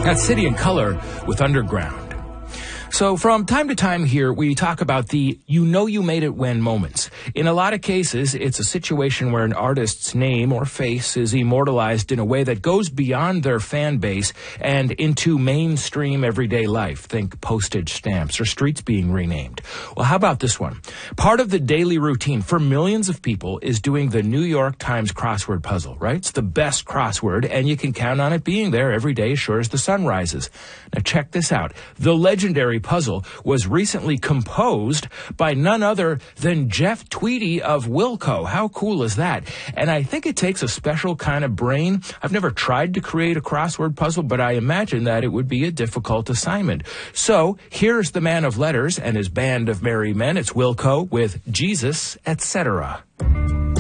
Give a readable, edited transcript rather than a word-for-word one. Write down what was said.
That's City and Color with Underground. So from time to time here, we talk about the you know you made it when moments. In a lot of cases, it's a situation where an artist's name or face is immortalized in a way that goes beyond their fan base and into mainstream everyday life. Think postage stamps or streets being renamed. Well, how about this one? Part of the daily routine for millions of people is doing the New York Times crossword puzzle, right? It's the best crossword, and you can count on it being there every day as sure as the sun rises. Now check this out. The legendary puzzle was recently composed by none other than Jeff Tweedy of Wilco. How cool is that? And I think it takes a special kind of brain. I've never tried to create a crossword puzzle, but I imagine that it would be a difficult assignment. So here's the man of letters and his band of merry men. It's Wilco with Jesus, etc.